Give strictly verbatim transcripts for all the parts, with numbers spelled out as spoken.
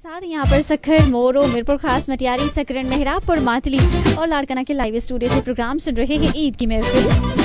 साथ यहाँ पर सखर मोरो मिरपुर खास मटियारी सकरन मेहराबपुर मातली और लाड़काना के लाइव स्टूडियो से प्रोग्राम सुन रहे हैं ईद की महफिल।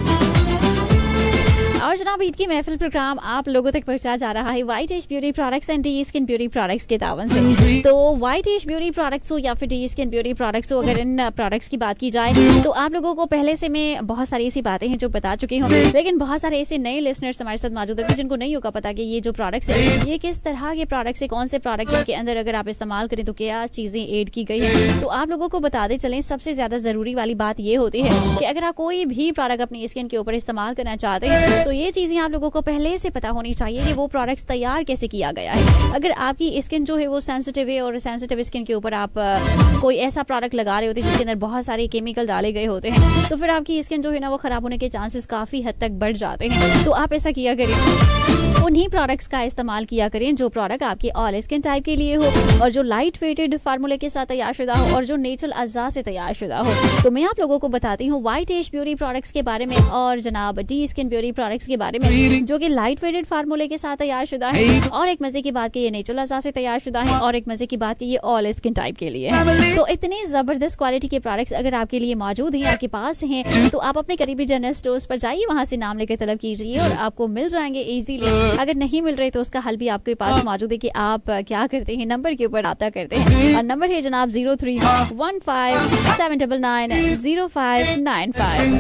और जनाब ईद की महफिल प्रोग्राम आप लोगों तक पहुंचा जा रहा है white as beauty products and D skin beauty products के तावन से। तो वाइट एज ब्यूटी प्रोडक्ट्स हो या फिर डी स्किन ब्यूटी प्रोडक्ट्स हो, अगर इन प्रोडक्ट्स की बात की जाए तो आप लोगों को पहले से मैं बहुत सारी ऐसी बातें हैं जो बता चुकी हूँ, लेकिन बहुत सारे ऐसे नए लिसनर्स हमारे साथ मौजूद है जिनको नहीं होगा पता कि ये जो प्रोडक्ट्स है ये किस तरह के प्रोडक्ट्स है, कौन से प्रोडक्ट के अंदर अगर आप इस्तेमाल करें तो क्या चीजें एड की गई है। तो आप लोगों को बताते चलें, सबसे ज्यादा जरूरी वाली बात ये होती है कि अगर आप कोई भी प्रोडक्ट अपनी स्किन के ऊपर इस्तेमाल करना चाहते हैं तो ये चीजें आप लोगों को पहले से पता होनी चाहिए कि वो प्रोडक्ट्स तैयार कैसे किया गया है। अगर आपकी स्किन जो है वो सेंसिटिव है और सेंसिटिव स्किन के ऊपर आप कोई ऐसा प्रोडक्ट लगा रहे होते हैं जिसके अंदर बहुत सारे केमिकल डाले गए होते हैं तो फिर आपकी स्किन जो है ना वो खराब होने के चांसेस काफी हद तक बढ़ जाते हैं। तो आप ऐसा किया करें, उन्हीं प्रोडक्ट्स का इस्तेमाल किया करें जो प्रोडक्ट आपके ऑल स्किन टाइप के लिए हो और जो लाइट वेटेड फार्मूले के साथ तैयार शुदा हो और जो नेचुरल अज़ा से तैयार शुदा हो। तो मैं आप लोगों को बताती हूँ वाइट एज ब्यूटी प्रोडक्ट्स के बारे में और जनाब डी स्किन ब्यूटी प्रोडक्ट्स के बारे में जो कि लाइट वेटेड फार्मूले के साथ तैयार शुदा है, और एक मजे की बात की ये नेचुरल अज़ा से तैयार शुदा है, और एक मजे की बात की ये ऑल स्किन टाइप के लिए है। तो इतने जबरदस्त क्वालिटी के प्रोडक्ट्स अगर आपके लिए मौजूद हैं, आपके पास हैं, तो आप अपने करीबी जनरल स्टोर्स पर जाइए, वहां से नाम लेकर तलब कीजिए और आपको मिल जाएंगे इजीली। अगर नहीं मिल रहे तो उसका हल भी आपके पास मौजूद है कि आप क्या करते हैं, नंबर के ऊपर रब्ता करते हैं और नंबर है जनाब zero three one five seven double nine zero five nine five.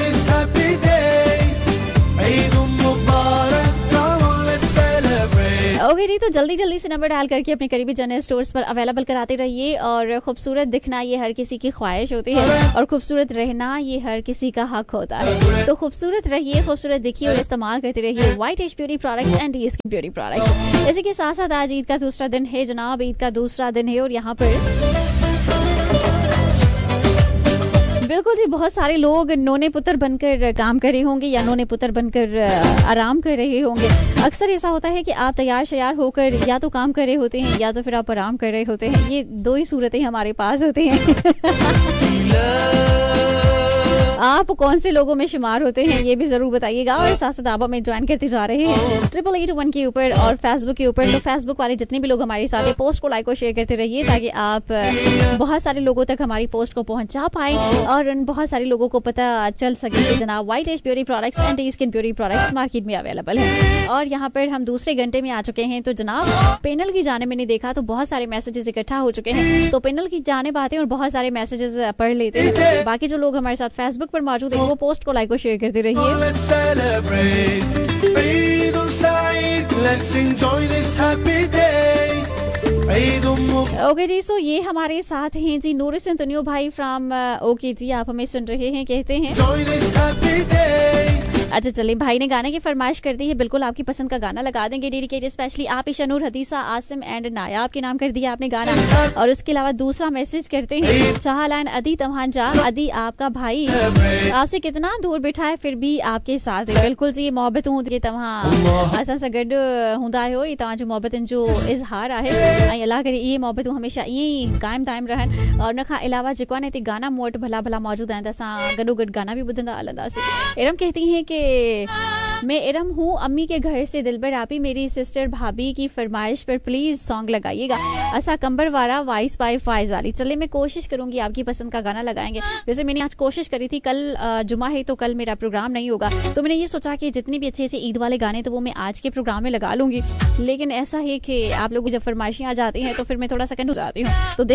Okay जी, तो जल्दी जल्दी से नंबर डाल करके अपने करीबी जनरल स्टोर्स पर अवेलेबल कराते रहिए। और खूबसूरत दिखना ये हर किसी की ख्वाहिश होती है और खूबसूरत रहना ये हर किसी का हक होता है। तो खूबसूरत रहिए, खूबसूरत दिखिए और इस्तेमाल करते रहिए white as beauty products and D skin beauty products. इसी के साथ साथ आज ईद का दूसरा दिन है जनाब, ईद का दूसरा दिन है और यहाँ पर बिल्कुल जी बहुत सारे लोग नोने पुत्र बनकर काम कर रहे होंगे या नोने पुत्र बनकर आराम कर रहे होंगे। अक्सर ऐसा होता है कि आप तैयार शयार होकर या तो काम कर रहे होते हैं या तो फिर आप आराम कर रहे होते हैं। ये दो ही सूरतें हमारे पास होती हैं। आप कौन से लोगों में शुमार होते हैं ये भी जरूर बताइएगा। और साथ साथ आप हमें ज्वाइन करते जा रहे हैं ट्रिपल एट वन के ऊपर और फेसबुक के ऊपर। तो फेसबुक वाले जितने भी लोग हमारे साथ हैं पोस्ट को लाइक और शेयर करते रहिए ताकि आप बहुत सारे लोगों तक हमारी पोस्ट को पहुंचा पाए और उन बहुत सारे लोगों को पता चल सके कि जनाब white as beauty products and D skin beauty products market में अवेलेबल है। और यहाँ पर हम दूसरे घंटे में आ चुके हैं। तो जनाब पैनल की जाने में नहीं देखा तो बहुत सारे मैसेजेस इकट्ठा हो चुके हैं, तो पैनल की जाने आते हैं और बहुत सारे मैसेजेस पढ़ लेते हैं। बाकी जो लोग हमारे साथ फेसबुक पर मौजूद है वो पोस्ट को लाइक और शेयर करते रहिए। ओके जी, सो ये हमारे साथ हैं जी नूर संतनियो भाई फ्रॉम ओके जी, आप हमें सुन रहे हैं, कहते हैं अच्छा चलिए भाई ने गाने की फरमाइश कर दी है, बिल्कुल आपकी पसंद का गाना लगा देंगे डेडिकेटेड स्पेशली आप ईशानूर हदीसा आसिम एंड नायाब के नाम कर दिया आपने गाना। और उसके अलावा दूसरा मैसेज करते हैं चाहलान अदी तमहान जा अदी आपका भाई आपसे कितना दूर बैठा है फिर भी आपके साथ है। बिल्कुल जी मोहब्बत हूं के तमाम असा सा गड हुंदा हो तव्हां जो मोहब्बतन जो इजहार है ऐं अल्लाह करे ये मोहब्बत हमेशा ईअं कायम दायम रहन। और उन खां अलावा जेको आहे न गाना मूं वटि भला भला मौजूद आहिनि त असां गॾो गॾु गाना भी ॿुधंदा हलंदासीं। एरम कहती हैं कि मैं इरम हूँ अम्मी के घर से दिलबर आपी मेरी सिस्टर भाभी की फरमाइश पर प्लीज सॉन्ग लगाइएगा असा कंबर वारा वाइस बाय फाइज अली। चले मैं कोशिश करूंगी आपकी पसंद का गाना लगाएंगे। वैसे मैंने आज कोशिश करी थी, कल जुमा है तो कल मेरा प्रोग्राम नहीं होगा तो मैंने ये सोचा कि जितने भी अच्छे अच्छे ईद वाले गाने तो वो मैं आज के प्रोग्राम में लगा लूंगी, लेकिन ऐसा है कि आप लोग जब फरमाइशें आ जाती हैं तो फिर मैं थोड़ा सेकंड हो जाती हूँ। तो